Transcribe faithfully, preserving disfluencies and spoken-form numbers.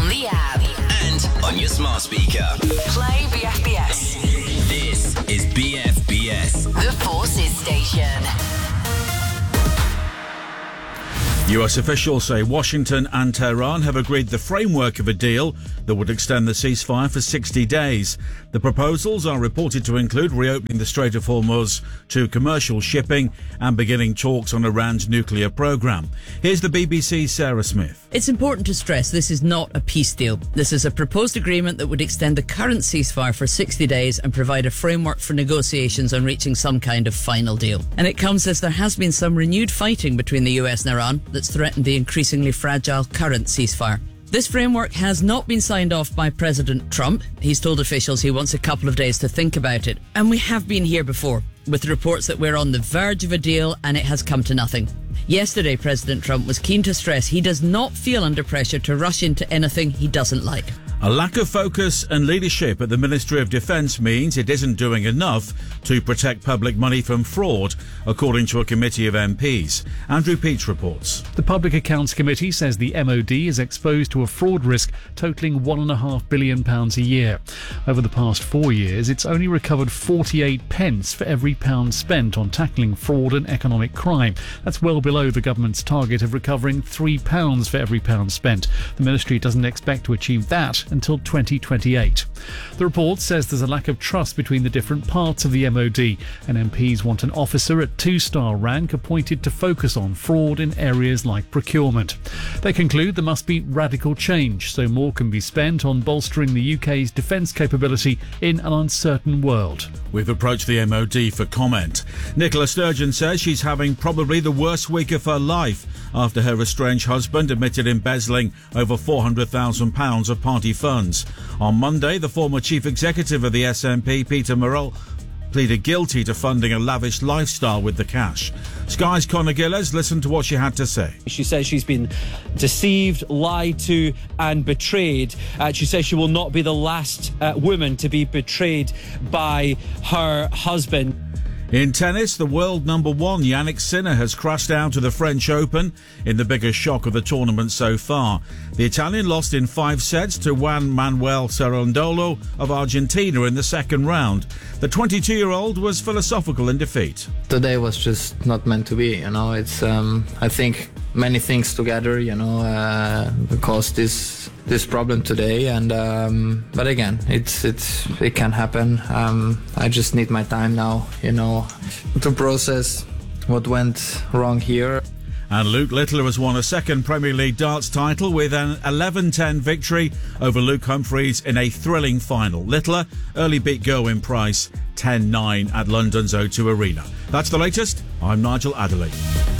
the app and on your smart speaker. Play B F B S. This is B F B S, The Forces Station. U S officials say Washington and Tehran have agreed the framework of a deal that would extend the ceasefire for sixty days. The proposals are reported to include reopening the Strait of Hormuz to commercial shipping and beginning talks on Iran's nuclear program. Here's the B B C's Sarah Smith. It's important to stress this is not a peace deal. This is a proposed agreement that would extend the current ceasefire for sixty days and provide a framework for negotiations on reaching some kind of final deal. And it comes as there has been some renewed fighting between the U S and Iran that's threatened the increasingly fragile current ceasefire. This framework has not been signed off by President Trump. He's told officials he wants a couple of days to think about it. And we have been here before, with reports that we're on the verge of a deal and it has come to nothing. Yesterday, President Trump was keen to stress he does not feel under pressure to rush into anything he doesn't like. A lack of focus and leadership at the Ministry of Defence means it isn't doing enough to protect public money from fraud, according to a committee of M Ps. Andrew Peach reports. The Public Accounts Committee says the M O D is exposed to a fraud risk totalling one point five billion pounds a year. Over the past four years, it's only recovered forty-eight pence for every pound spent on tackling fraud and economic crime. That's well below the government's target of recovering three pounds for every pound spent. The ministry doesn't expect to achieve that until twenty twenty-eight. The report says there's a lack of trust between the different parts of the M O D, and M Ps want an officer at two-star rank appointed to focus on fraud in areas like procurement. They conclude there must be radical change so more can be spent on bolstering the U K's defence capability in an uncertain world. We've approached the M O D for comment. Nicola Sturgeon says she's having probably the worst week of her life after her estranged husband admitted embezzling over four hundred thousand pounds of party funds. On Monday, the former chief executive of the S N P, Peter Murrell, pleaded guilty to funding a lavish lifestyle with the cash. Sky's Conor Gillis listened to what she had to say. She says she's been deceived, lied to and betrayed. Uh, she says she will not be the last uh, woman to be betrayed by her husband. In tennis, the world number one Jannik Sinner has crashed out of the French Open in the biggest shock of the tournament so far. The Italian lost in five sets to Juan Manuel Cerundolo of Argentina in the second round. The twenty-two-year-old was philosophical in defeat. Today was just not meant to be, you know. It's um, I think many things together, you know, uh, caused this this problem today. And um, but again, it's it's it can happen. Um, I just need my time now, you know, to process what went wrong here. And Luke Littler has won a second Premier League darts title with an eleven ten victory over Luke Humphreys in a thrilling final. Littler early beat Gerwyn Price ten nine at London's O two Arena. That's the latest. I'm Nigel Adderley.